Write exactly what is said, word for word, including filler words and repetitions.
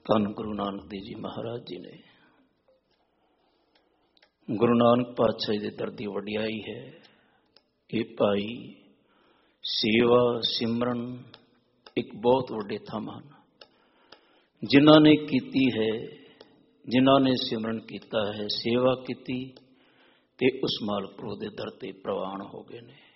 ਧੰਨ ਗੁਰੂ ਨਾਨਕ ਦੇਵ ਜੀ ਮਹਾਰਾਜ ਜੀ ਨੇ। ਗੁਰੂ ਨਾਨਕ ਪਾਤਸ਼ਾਹ ਦੇ ਦਰ ਦੀ ਵਡਿਆਈ ਹੈ। ਇਹ ਭਾਈ ਸੇਵਾ ਸਿਮਰਨ ਇੱਕ ਬਹੁਤ ਵੱਡੇ ਥੰਮ ਹਨ। ਜਿਨ੍ਹਾਂ ਨੇ ਕੀਤੀ ਹੈ, ਜਿਨ੍ਹਾਂ ਨੇ ਸਿਮਰਨ ਕੀਤਾ ਹੈ, ਸੇਵਾ ਕੀਤੀ ਤੇ ਉਸ ਮਾਲਕ ਪ੍ਰਭੂ ਦੇ ਦਰ ਤੇ ਪ੍ਰਵਾਨ ਹੋ ਗਏ ਨੇ।